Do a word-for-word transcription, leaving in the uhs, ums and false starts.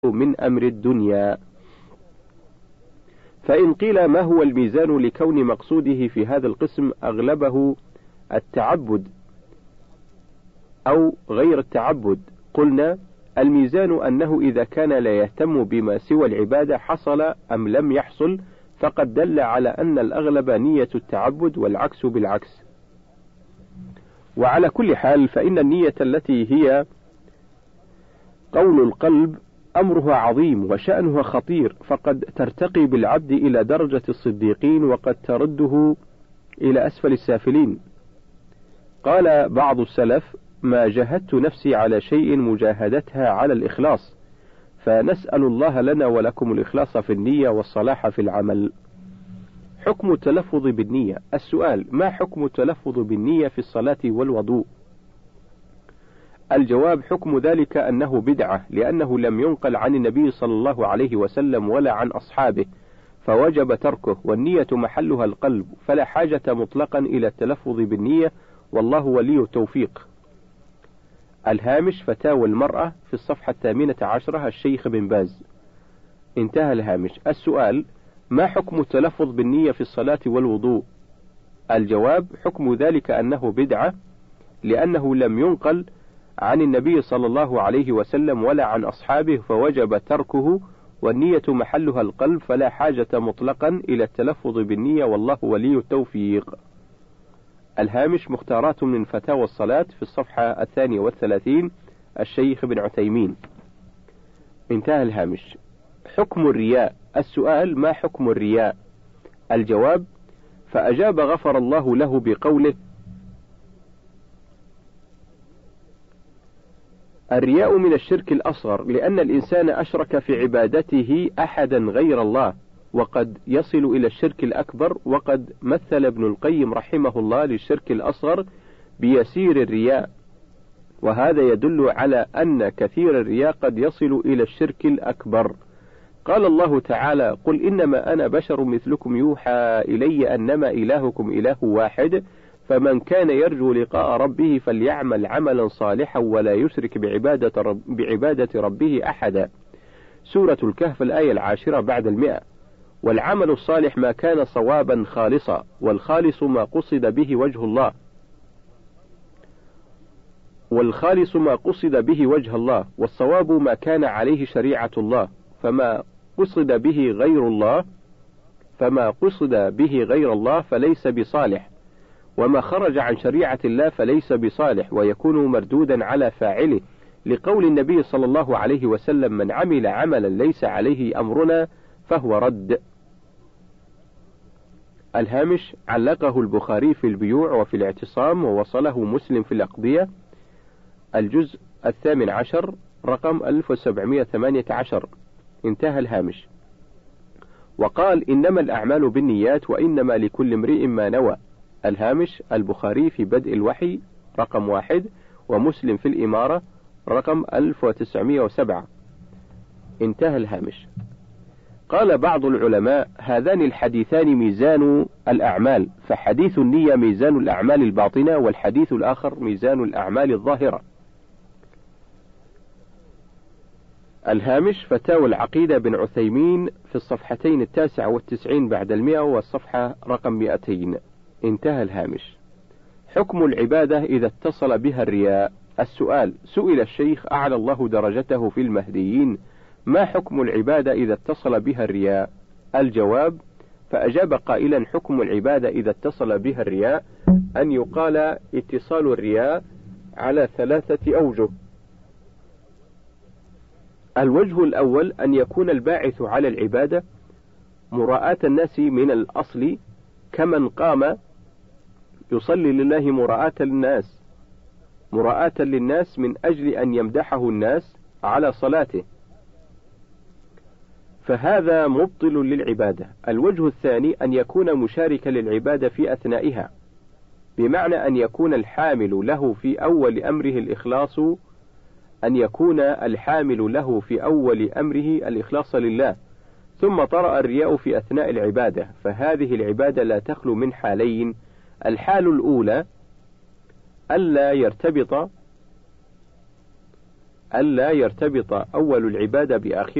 من أمر الدنيا. فإن قيل ما هو الميزان لكون مقصوده في هذا القسم أغلبه التعبد أو غير التعبد، قلنا الميزان أنه إذا كان لا يهتم بما سوى العبادة حصل أم لم يحصل، فقد دل على أن الأغلب نية التعبد والعكس بالعكس. وعلى كل حال فإن النية التي هي قول القلب أمرها عظيم وشأنها خطير، فقد ترتقي بالعبد إلى درجة الصديقين وقد ترده إلى أسفل السافلين. قال بعض السلف: ما جهدت نفسي على شيء مجاهدتها على الإخلاص، فنسأل الله لنا ولكم الإخلاص في النية والصلاح في العمل. حكم التلفظ بالنية. السؤال: ما حكم التلفظ بالنية في الصلاة والوضوء؟ الجواب: حكم ذلك أنه بدعة، لأنه لم ينقل عن النبي صلى الله عليه وسلم ولا عن أصحابه، فوجب تركه، والنية محلها القلب، فلا حاجة مطلقا إلى التلفظ بالنية، والله ولي التوفيق. الهامش: فتاوى المرأة في الصفحة الثامنة عشرة، الشيخ بن باز. انتهى الهامش. السؤال: ما حكم التلفظ بالنية في الصلاة والوضوء؟ الجواب: حكم ذلك أنه بدعة، لأنه لم ينقل عن النبي صلى الله عليه وسلم ولا عن أصحابه، فوجب تركه، والنية محلها القلب، فلا حاجة مطلقا إلى التلفظ بالنية، والله ولي التوفيق. الهامش: مختارات من فتاوى الصلاة في الصفحة الثانية والثلاثين، الشيخ بن عثيمين. انتهى الهامش. حكم الرياء. السؤال: ما حكم الرياء؟ الجواب: فأجاب غفر الله له بقوله: الرياء من الشرك الأصغر، لأن الإنسان أشرك في عبادته أحدا غير الله، وقد يصل إلى الشرك الأكبر. وقد مثل ابن القيم رحمه الله للشرك الأصغر بيسير الرياء، وهذا يدل على أن كثير الرياء قد يصل إلى الشرك الأكبر. قال الله تعالى: قل إنما أنا بشر مثلكم يوحى إلي أنما إلهكم إله واحد، فمن كان يرجو لقاء ربه فليعمل عملا صالحا ولا يشرك بعبادة, رب بعبادة ربه أحدا. سورة الكهف الآية العاشرة بعد المئة. والعمل الصالح ما كان صوابا خالصا، والخالص ما قصد به وجه الله والخالص ما قصد به وجه الله والصواب ما كان عليه شريعة الله، فما قصد به غير الله فما قصد به غير الله فليس بصالح، وما خرج عن شريعة الله فليس بصالح، ويكون مردودا على فاعله، لقول النبي صلى الله عليه وسلم: من عمل عملا ليس عليه أمرنا فهو رد. الهامش: علقه البخاري في البيوع وفي الاعتصام، ووصله مسلم في الأقضية، الجزء الثامن عشر، رقم ألف وسبعمائة وثمانية عشر. انتهى الهامش. وقال: إنما الأعمال بالنيات وإنما لكل امرئ ما نوى. الهامش: البخاري في بدء الوحي رقم واحد، ومسلم في الإمارة رقم ألف وتسعمائة وسبعة. انتهى الهامش. قال بعض العلماء: هذان الحديثان ميزان الأعمال، فحديث النية ميزان الأعمال الباطنة، والحديث الآخر ميزان الأعمال الظاهرة. الهامش: فتاوى العقيدة بن عثيمين في الصفحتين التاسعة والتسعين بعد المئة والصفحة رقم مئتين. انتهى الهامش. حكم العبادة إذا اتصل بها الرياء. السؤال: سئل الشيخ أعلى الله درجته في المهديين: ما حكم العبادة إذا اتصل بها الرياء؟ الجواب: فأجاب قائلا: حكم العبادة إذا اتصل بها الرياء أن يقال اتصال الرياء على ثلاثة أوجه. الوجه الأول أن يكون الباعث على العبادة مراءة الناس من الأصل، كمن قام يصلي لله مراءة للناس مراءة للناس من أجل أن يمدحه الناس على صلاته، فهذا مبطل للعبادة. الوجه الثاني أن يكون مشاركا للعبادة في أثنائها، بمعنى أن يكون الحامل له في أول أمره الإخلاص أن يكون الحامل له في أول أمره الإخلاص لله، ثم طرأ الرياء في أثناء العبادة، فهذه العبادة لا تخلو من حالين: الحال الأولى ألا يرتبط ألا يرتبط أول العبادة بآخرها